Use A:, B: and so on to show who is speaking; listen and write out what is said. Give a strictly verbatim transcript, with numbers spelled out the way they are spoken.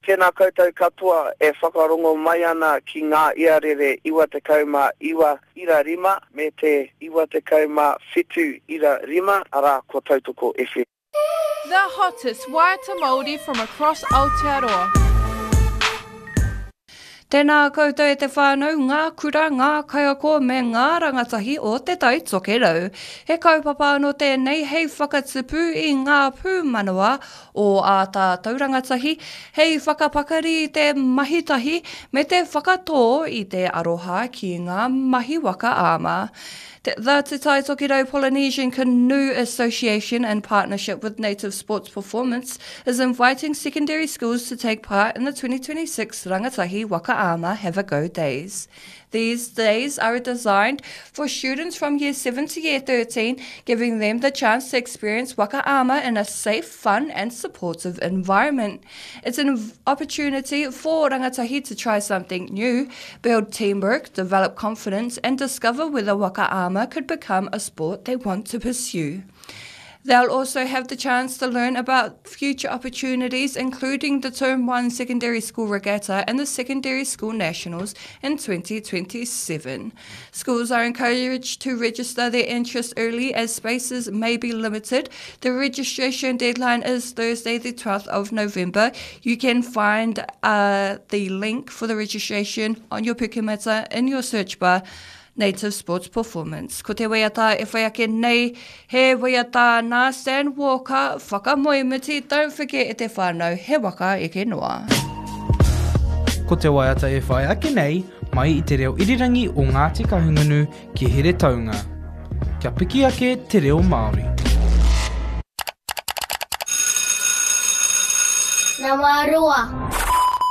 A: Tēnā koutou katoa e whakarongo mai ana ki ngā iarere iwa te kauma iwa ira rima me te iwa te kauma whitu ira rima ara ko tautoko F M.
B: The hottest waiata Māori from across Aotearoa.
C: Tēnā koutou e te whānau ngā kura, ngā kaiako me ngā rangatahi o te tau tokerau. He kaupapa anō tēnei hei whakatipu i ngā pūmanawa o a tātou rangatahi, hei whakapakari i te mahitahi me te whakatō i te aroha ki ngā mahi waka ama. The Te Tai Tokiro Polynesian Canoe Association, in partnership with Native Sports Performance, is inviting secondary schools to take part in the twenty twenty-six Rangatahi Waka Ama Have a Go Days. These days are designed for students from year seven to year thirteen, giving them the chance to experience waka ama in a safe, fun and supportive environment. It's an opportunity for rangatahi to try something new, build teamwork, develop confidence and discover whether waka ama could become a sport they want to pursue. They'll also have the chance to learn about future opportunities, including the Term one Secondary School Regatta and the Secondary School Nationals in twenty twenty-seven. Schools are encouraged to register their interest early as spaces may be limited. The registration deadline is Thursday the twelfth of November. You can find uh, the link for the registration on your Pukimeta in your search bar. Native Sports Performance. Ko te waiata e whaiake nei, he waiata nā Stan Walker, whakamoemiti, don't forget e te whānau, he waka e ke noa.
D: Ko te waiata e whaiake nei, mai i te reo irirangi o Ngāti Kahungunu ki Here Taunga. Kia piki ake te reo Māori.
E: Ngā Māroa.